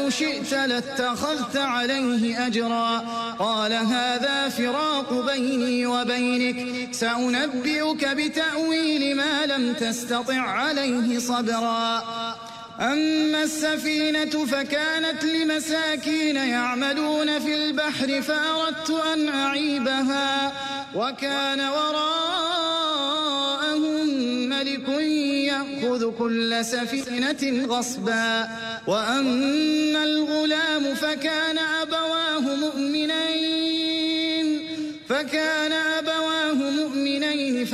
لو شئت لاتخذت عليه أجرا قال هذا فراق بيني وبينك سأنبئك بتأويل ما لم تستطع عليه صبرا أما السفينة فكانت لمساكين يعملون في البحر فأردت أن أعيبها وكان وراءهم ملك يأخذ كل سفينة غصبا وأما الغلام فكان أبواه مؤمنين